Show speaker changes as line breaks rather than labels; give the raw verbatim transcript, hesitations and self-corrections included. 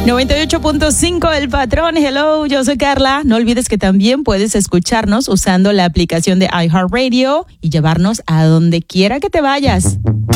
noventa y ocho punto cinco El Patrón. Hello, yo soy Carla. No olvides que también puedes escucharnos usando la aplicación de iHeartRadio y llevarnos a donde quiera que te vayas.